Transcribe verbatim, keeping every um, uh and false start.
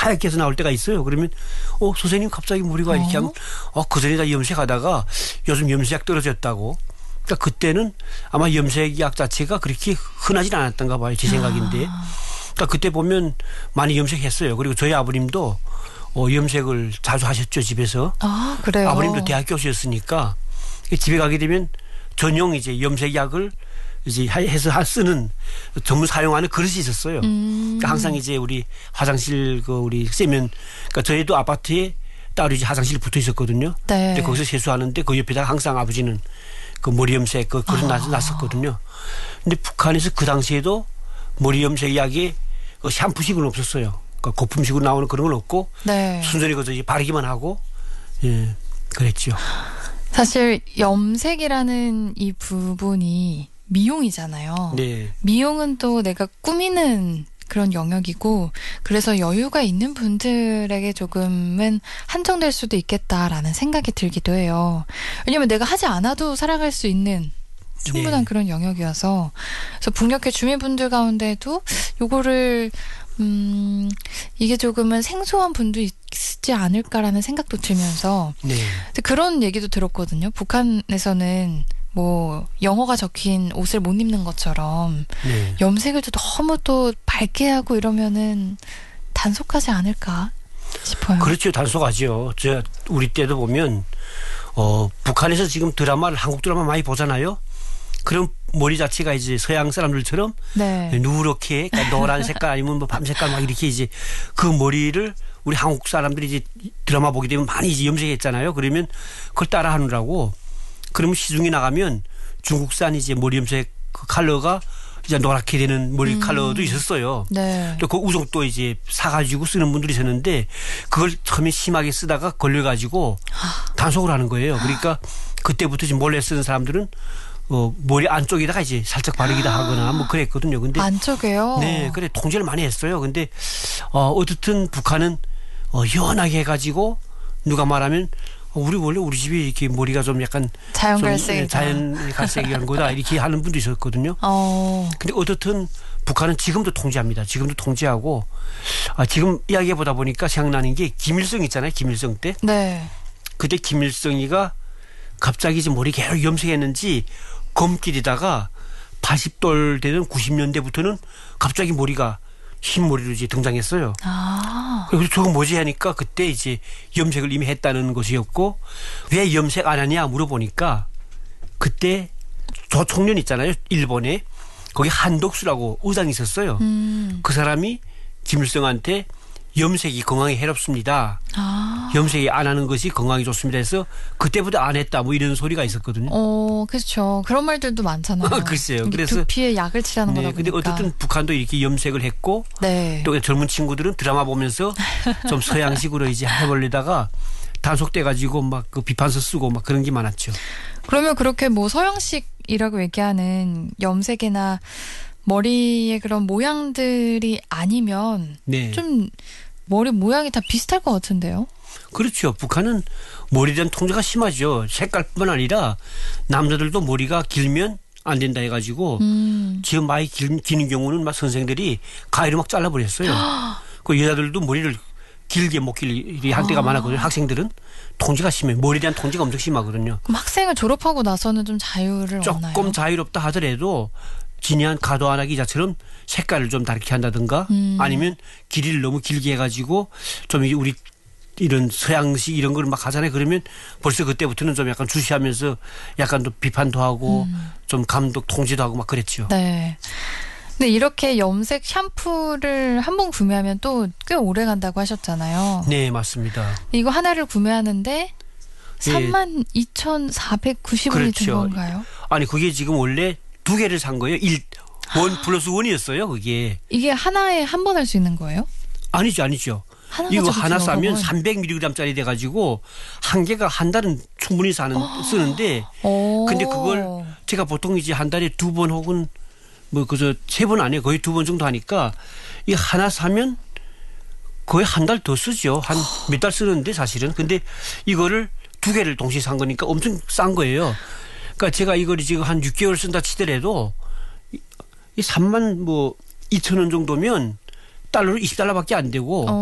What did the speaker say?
하얗게 해서 나올 때가 있어요. 그러면 어 선생님 갑자기 머리가 이렇게 하면 어 그전에 다 염색하다가 요즘 염색 떨어졌다고. 그러니까 그때는 아마 염색약 자체가 그렇게 흔하진 않았던가 봐요. 제 생각인데. 그러니까 그때 보면 많이 염색했어요. 그리고 저희 아버님도 어, 염색을 자주 하셨죠, 집에서. 아, 그래요? 아버님도 대학 교수였으니까 집에 가게 되면 전용 이제 염색약을 이제 해서 쓰는 전문 사용하는 그릇이 있었어요. 음. 그러니까 항상 이제 우리 화장실 그 우리 세면 그러니까 저희도 아파트에 따로 이제 화장실이 붙어 있었거든요. 네. 근데 거기서 세수하는데 그 옆에다가 항상 아버지는 그 머리 염색 그 그릇 아. 놨었거든요. 근데 북한에서 그 당시에도 머리 염색약에 그 샴푸식은 없었어요. 그러니까 거품식으로 나오는 그런 건 없고 네. 순전히 그저 바르기만 하고 예 그랬죠. 사실 염색이라는 이 부분이 미용이잖아요. 네. 미용은 또 내가 꾸미는 그런 영역이고 그래서 여유가 있는 분들에게 조금은 한정될 수도 있겠다라는 생각이 들기도 해요. 왜냐하면 내가 하지 않아도 살아갈 수 있는 충분한 네. 그런 영역이어서 그래서 북녘의 주민분들 가운데도 요거를 음 이게 조금은 생소한 분도 있지 않을까라는 생각도 들면서 네. 그런 얘기도 들었거든요. 북한에서는 뭐 영어가 적힌 옷을 못 입는 것처럼 네. 염색을 또 너무 또 밝게 하고 이러면은 단속하지 않을까 싶어요. 그렇죠. 단속하죠. 저 우리 때도 보면 어 북한에서 지금 드라마를 한국 드라마 많이 보잖아요. 그럼 머리 자체가 이제 서양 사람들처럼 네. 누렇게 그러니까 노란 색깔 아니면 뭐 밤 색깔 막 이렇게 이제 그 머리를 우리 한국 사람들이 이제 드라마 보게 되면 많이 이제 염색했잖아요. 그러면 그걸 따라 하느라고 그러면 시중에 나가면 중국산 이제 머리 염색 그 컬러가 이제 노랗게 되는 머리 음. 컬러도 있었어요. 네. 또 그 우종도 이제 사가지고 쓰는 분들이 있었는데 그걸 처음에 심하게 쓰다가 걸려가지고 단속을 하는 거예요. 그러니까 그때부터 지금 몰래 쓰는 사람들은 어, 머리 안쪽에다가 이제 살짝 바르기도 하거나 뭐 그랬거든요. 근데. 안쪽에요? 네. 그래 통제를 많이 했어요. 근데, 어, 어쨌든 북한은 어, 연하게 해가지고 누가 말하면 어, 우리 원래 우리 집이 이렇게 머리가 좀 약간. 자연갈색이다. 자연갈색이란 거다. 이렇게 하는 분도 있었거든요. 어. 근데 어쨌든 북한은 지금도 통제합니다. 지금도 통제하고, 아, 지금 이야기해 보다 보니까 생각나는 게 김일성 있잖아요. 김일성 때. 네. 그때 김일성이가 갑자기 이제 머리 계속 염색했는지 검길이다가 팔십 돌 되는 구십 년대부터는 갑자기 머리가 흰 머리로 이제 등장했어요. 아. 그래서 저거 뭐지 하니까 그때 이제 염색을 이미 했다는 것이었고 왜 염색 안 하냐 물어보니까 그때 조총련 있잖아요. 일본에. 거기 한덕수라고 의장이 있었어요. 음. 그 사람이 김일성한테 염색이 건강에 해롭습니다. 아. 염색이 안 하는 것이 건강에 좋습니다 해서 그때부터 안 했다 뭐 이런 소리가 있었거든요. 어, 그렇죠. 그런 말들도 많잖아요. 아, 글쎄요. 그래서 두피에 약을 칠하는 네, 거다 근데 보니까. 어쨌든 북한도 이렇게 염색을 했고 네. 또 젊은 친구들은 드라마 보면서 좀 서양식으로 이제 해버리다가 단속돼 가지고 막 그 비판서 쓰고 막 그런 게 많았죠. 그러면 그렇게 뭐 서양식이라고 얘기하는 염색이나 머리의 그런 모양들이 아니면 네. 좀 머리 모양이 다 비슷할 것 같은데요? 그렇죠. 북한은 머리에 대한 통제가 심하죠. 색깔뿐만 아니라 남자들도 머리가 길면 안 된다 해가지고 음. 지금 많이 길, 기는 경우는 막 선생들이 가위로 막 잘라버렸어요. 그 여자들도 머리를 길게 못 길이 한 때가 아. 많았거든요. 학생들은 통제가 심해요. 머리에 대한 통제가 엄청 심하거든요. 그럼 학생을 졸업하고 나서는 좀 자유를 조금 얻나요? 조금 자유롭다 하더라도 진이한 가도하나 기자처럼 색깔을 좀 다르게 한다든가 음. 아니면 길이를 너무 길게 해가지고 좀 우리 이런 서양식 이런 걸 막 하잖아요. 그러면 벌써 그때부터는 좀 약간 주시하면서 약간 또 비판도 하고 음. 좀 감독 통제도 하고 막 그랬죠. 네. 근데 이렇게 염색 샴푸를 한 번 구매하면 또 꽤 오래 간다고 하셨잖아요. 네, 맞습니다. 이거 하나를 구매하는데 삼만 이천사백구십 원이 그렇죠. 든 건가요? 아니 그게 지금 원래 두 개를 산 거예요. 일, 원 플러스 원이었어요. 그게. 이게 하나에 한 번 할 수 있는 거예요? 아니죠. 아니죠. 이거 하나 싸면 삼백 밀리그램짜리 돼가지고 한 개가 한 달은 충분히 사는, 오. 쓰는데 근데 그걸 제가 보통 이제 한 달에 두 번 혹은 뭐 그저 세 번 안 해요. 거의 두 번 정도 하니까 이 하나 사면 거의 한 달 더 쓰죠. 한 몇 달 쓰는데 사실은. 근데 이거를 두 개를 동시에 산 거니까 엄청 싼 거예요. 그러니까 제가 이걸 지금 한 육 개월 쓴다 치더라도 이 삼만 뭐 이천 원 정도면 달러로 이십 달러밖에 안 되고